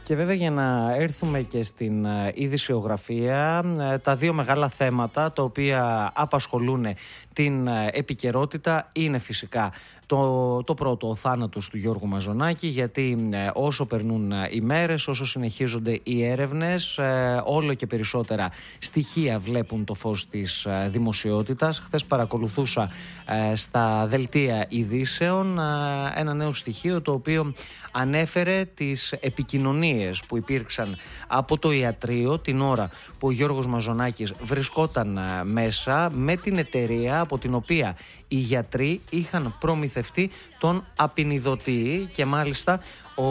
Και βέβαια για να έρθουμε και στην ειδησιογραφία, τα δύο μεγάλα θέματα τα οποία απασχολούν την επικαιρότητα είναι φυσικά το πρώτο, ο θάνατος του Γιώργου Μαζονάκη, γιατί όσο περνούν οι μέρες, όσο συνεχίζονται οι έρευνες, όλο και περισσότερα στοιχεία βλέπουν το φως της δημοσιότητας. Χθες παρακολουθούσα στα δελτία ειδήσεων ένα νέο στοιχείο το οποίο ανέφερε τις επικοινωνίες που υπήρξαν από το ιατρείο την ώρα που ο Γιώργος Μαζονάκης βρισκόταν μέσα με την εταιρεία από την οποία οι γιατροί είχαν προμηθευτεί τον απεινιδωτή, και μάλιστα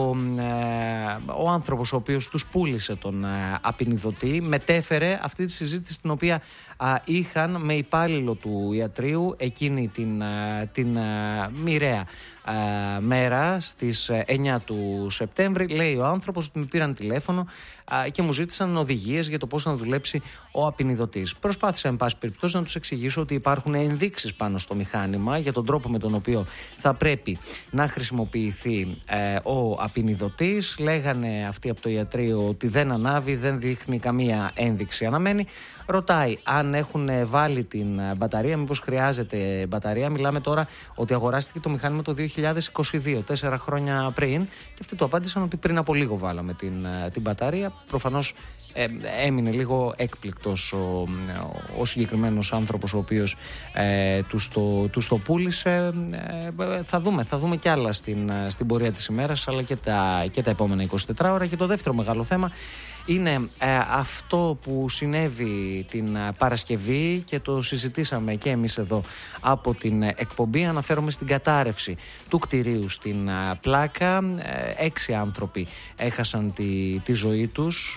ο άνθρωπος ο οποίος τους πούλησε τον απεινιδωτή μετέφερε αυτή τη συζήτηση την οποία είχαν με υπάλληλο του ιατρείου εκείνη την μοιραία μέρα στις 9 του Σεπτέμβρη. Λέει ο άνθρωπος ότι με πήραν τηλέφωνο και μου ζήτησαν οδηγίες για το πώς να δουλέψει ο απεινιδωτής. Προσπάθησα εν πάση περιπτώσει να τους εξηγήσω ότι υπάρχουν ενδείξεις πάνω στο μηχάνημα για τον τρόπο με τον οποίο θα πρέπει να χρησιμοποιηθεί ο απεινιδωτής. Λέγανε αυτοί από το ιατρείο ότι δεν ανάβει, δεν δείχνει καμία ένδειξη. Αναμένει. Ρωτάει αν έχουν βάλει την μπαταρία, μήπως χρειάζεται μπαταρία. Μιλάμε τώρα ότι αγοράστηκε το μηχάνημα το 2022, 4 χρόνια πριν, και αυτοί του απάντησαν ότι πριν από λίγο βάλαμε την μπαταρία. Προφανώς έμεινε λίγο έκπληκτος ο συγκεκριμένος άνθρωπος ο οποίος τους το πούλησε. Θα δούμε κι άλλα στην πορεία της ημέρας, αλλά και τα επόμενα 24 ώρα. Και το δεύτερο μεγάλο θέμα είναι αυτό που συνέβη την Παρασκευή και το συζητήσαμε και εμείς εδώ από την εκπομπή. Αναφέρομαι στην κατάρρευση του κτηρίου στην Πλάκα. 6 άνθρωποι έχασαν τη ζωή τους.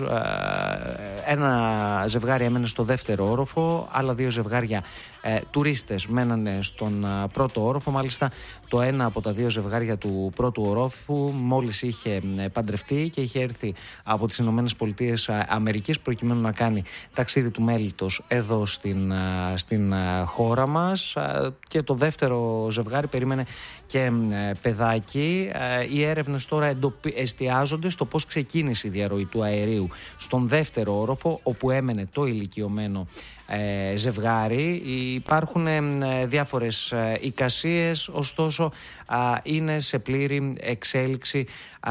Ένα ζευγάρι έμενε στο δεύτερο όροφο, άλλα 2 ζευγάρια τουρίστες μένανε στον πρώτο όροφο. Μάλιστα το ένα από τα 2 ζευγάρια του πρώτου ορόφου μόλις είχε παντρευτεί και είχε έρθει από τις Ηνωμένες Πολιτείες Αμερικής προκειμένου να κάνει ταξίδι του μέλιτος εδώ στην χώρα μας, και το δεύτερο ζευγάρι περίμενε και παιδάκι. Οι έρευνες τώρα εστιάζονται στο πώς ξεκίνησε η διαρροή του αερίου στον δεύτερο όροφο, όπου έμενε το ηλικιωμένο ζευγάρι. Υπάρχουν διάφορες εικασίες, ωστόσο είναι σε πλήρη εξέλιξη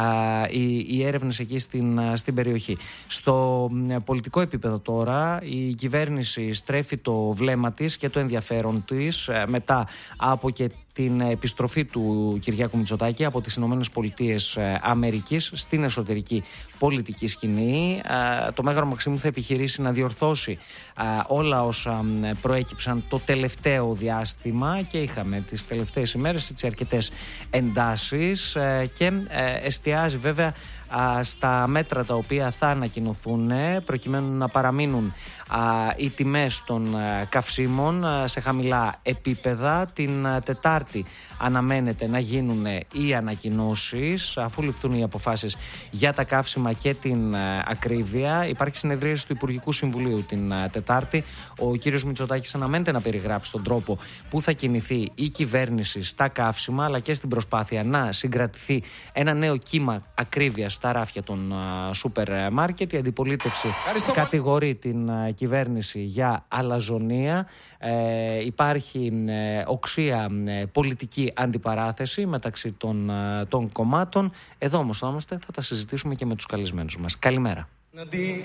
οι έρευνες εκεί στην περιοχή. Στο πολιτικό επίπεδο τώρα η κυβέρνηση στρέφει το βλέμμα της και το ενδιαφέρον της μετά από και την επιστροφή του Κυριάκου Μητσοτάκη από τις Ηνωμένες Πολιτείες Αμερικής στην εσωτερική πολιτική σκηνή. Το Μέγαρο Μαξίμου θα επιχειρήσει να διορθώσει όλα όσα προέκυψαν το τελευταίο διάστημα, και είχαμε τις τελευταίες ημέρες έτσι αρκετές εντάσεις, και εστιάζει βέβαια στα μέτρα τα οποία θα ανακοινωθούν προκειμένου να παραμείνουν οι τιμές των καυσίμων σε χαμηλά επίπεδα. Την Τετάρτη αναμένεται να γίνουν οι ανακοινώσεις αφού ληφθούν οι αποφάσεις για τα καύσιμα και την ακρίβεια. Υπάρχει συνεδρίαση του Υπουργικού Συμβουλίου την Τετάρτη. Ο κύριος Μητσοτάκης αναμένεται να περιγράψει τον τρόπο που θα κινηθεί η κυβέρνηση στα καύσιμα, αλλά και στην προσπάθεια να συγκρατηθεί ένα νέο κύμα ακρίβειας στα ράφια των σούπερ μάρκετ. Η αντιπολίτευση κατηγορεί την κυβέρνηση για αλαζονία. Υπάρχει οξία πολιτική αντιπαράθεση μεταξύ των κομμάτων. Εδώ όμως θα είμαστε, θα τα συζητήσουμε και με τους καλεσμένους μας. Καλημέρα.